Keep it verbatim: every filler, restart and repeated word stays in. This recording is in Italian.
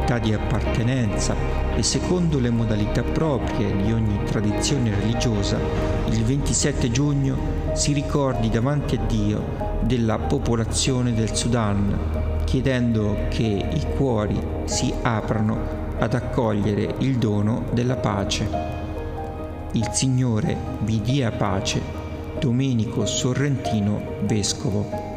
comunità di appartenenza e secondo le modalità proprie di ogni tradizione religiosa, il ventisette giugno si ricordi davanti a Dio della popolazione del Sudan, chiedendo che i cuori si aprano ad accogliere il dono della pace. Il Signore vi dia pace. Domenico Sorrentino, Vescovo.